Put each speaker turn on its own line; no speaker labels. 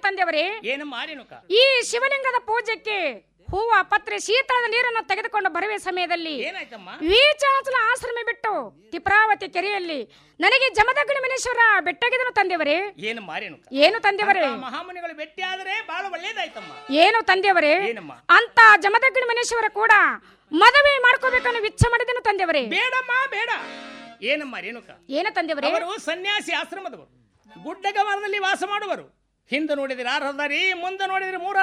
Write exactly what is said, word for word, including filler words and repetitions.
ತಂದೆಯವರೇ,
ಏನಮ್ಮ ರೇಣುಕ?
ಈ ಶಿವಲಿಂಗದ ಪೂಜೆಗೆ ಹೂವ ಪತ್ರೆ ಶೀತಳದ ನೀರನ್ನು ತೆಗೆದುಕೊಂಡು ಬರುವ ಸಮಯದಲ್ಲಿ
ಏನಾಯ್ತಮ್ಮ?
ವೀಚಾಚಲ ಆಶ್ರಮ ಬಿಟ್ಟು ತಿಪ್ರಾವತಿ ಕೆರೆಯಲ್ಲಿ ನನಗೆ ಜಮದಗ್ನಿ ಮನೇಶ್ವರ ಬೆಟ್ಟಗಿದನು ತಂದೆಯವರೇ.
ಏನಮ್ಮ ರೇಣುಕ?
ಏನು ತಂದೆಯವರೇ?
ಮಹಾಮುನಿಗಳು ಭೇಟಿ ಆದರೆ ಬಹಳ ಒಳ್ಳೇದಾಯ್ತಮ್ಮ.
ಏನು ತಂದೆಯವರೇ?
ಏನಮ್ಮ?
ಅಂತ ಜಮದಗ್ನಿ ಮನೇಶ್ವರ ಕೂಡ ಮದುವೆ ಮಾಡ್ಕೋಬೇಕನ್ನು ವಿಚ್ಛ ಮಾಡಿದನು ತಂದೆಯವರೇ.
ಬೇಡಮ್ಮ ಬೇಡ. ಏನಮ್ಮ ರೇಣುಕ?
ಏನು ತಂದೆಯವರೇ?
ಅವರು ಸನ್ಯಾಸಿ ಆಶ್ರಮದವರು, ಗುಡ್ಡಗಮನದಲ್ಲಿ ವಾಸ ಮಾಡುವರು. ಹಿಂದೆ ನೋಡಿದ್ರೆ ಆರು ಹದಾರಿ, ಮುಂದೆ ನೋಡಿದ್ರೆ ಮೂರು